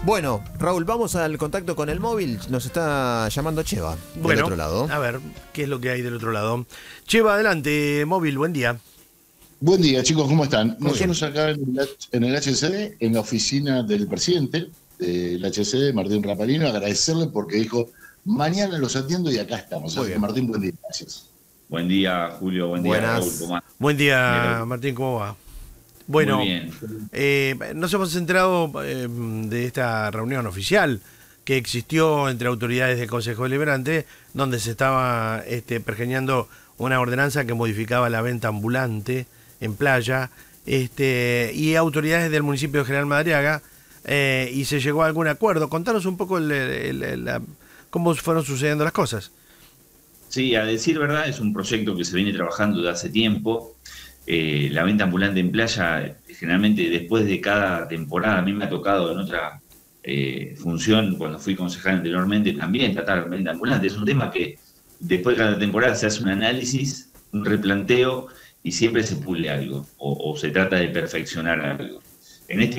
Bueno, Raúl, vamos al contacto con el móvil. Nos está llamando Cheva, del otro lado. A ver, ¿qué es lo que hay del otro lado? Cheva, adelante, móvil, buen día. Buen día, chicos, ¿cómo están? Muy Nosotros acá en el HCD, en la oficina del presidente del HCD, Martín Rapalino, agradecerle porque dijo, mañana los atiendo y acá estamos. Así que, Martín, buen día, gracias. Buen día, Julio, buen día, Raúl. ¿Cómo andas? Buen día, Martín, ¿cómo va? Bueno, muy bien. Nos hemos enterado de esta reunión oficial que existió entre autoridades del Consejo Deliberante, donde se estaba pergeñando una ordenanza que modificaba la venta ambulante en playa, y autoridades del municipio de General Madariaga, y se llegó a algún acuerdo. Contanos un poco cómo fueron sucediendo las cosas. Sí, a decir verdad, es un proyecto que se viene trabajando de hace tiempo. La venta ambulante en playa, generalmente después de cada temporada, a mí me ha tocado en otra función, cuando fui concejal anteriormente, también tratar venta ambulante. Es un tema que después de cada temporada se hace un análisis, un replanteo, y siempre se pule algo, o se trata de perfeccionar algo. En este